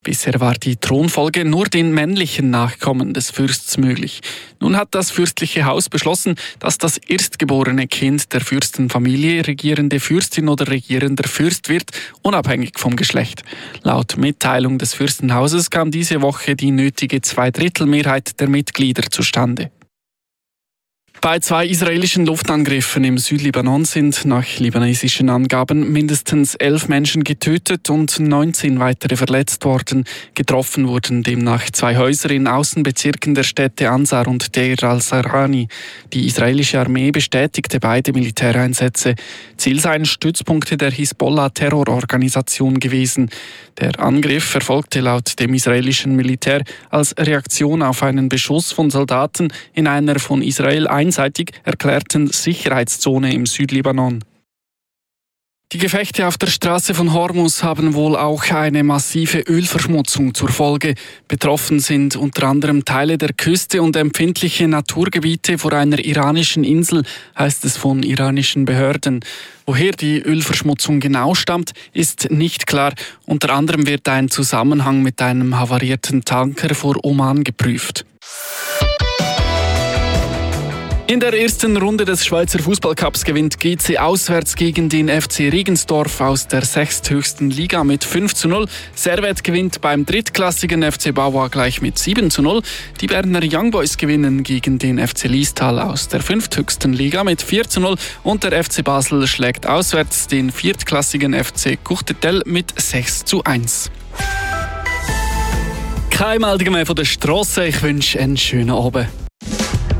Bisher war die Thronfolge nur den männlichen Nachkommen des Fürsts möglich. Nun hat das fürstliche Haus beschlossen, dass das erstgeborene Kind der Fürstenfamilie regierende Fürstin oder regierender Fürst wird, unabhängig vom Geschlecht. Laut Mitteilung des Fürstenhauses kam diese Woche die nötige Zweidrittelmehrheit der Mitglieder zustande. Bei 2 israelischen Luftangriffen im Südlibanon sind nach libanesischen Angaben mindestens 11 Menschen getötet und 19 weitere verletzt worden. Getroffen wurden demnach 2 Häuser in Außenbezirken der Städte Ansar und Deir al-Sarani. Die israelische Armee bestätigte beide Militäreinsätze. Ziel seien Stützpunkte der Hisbollah-Terrororganisation gewesen. Der Angriff erfolgte laut dem israelischen Militär als Reaktion auf einen Beschuss von Soldaten in einer von Israel einseitig erklärten Sicherheitszone im Südlibanon. Die Gefechte auf der Straße von Hormuz haben wohl auch eine massive Ölverschmutzung zur Folge. Betroffen sind unter anderem Teile der Küste und empfindliche Naturgebiete vor einer iranischen Insel, heißt es von iranischen Behörden. Woher die Ölverschmutzung genau stammt, ist nicht klar. Unter anderem wird ein Zusammenhang mit einem havarierten Tanker vor Oman geprüft. In der ersten Runde des Schweizer Fußballcups gewinnt GC auswärts gegen den FC Regensdorf aus der 6. höchsten Liga mit 5:0. Servette gewinnt beim drittklassigen FC Bauer gleich mit 7:0. Die Berner Young Boys gewinnen gegen den FC Liestal aus der 5. höchsten Liga mit 4:0 und der FC Basel schlägt auswärts den viertklassigen FC Courtetel mit 6:1. Kein Meldung mehr von der Strasse. Ich wünsche einen schönen Abend.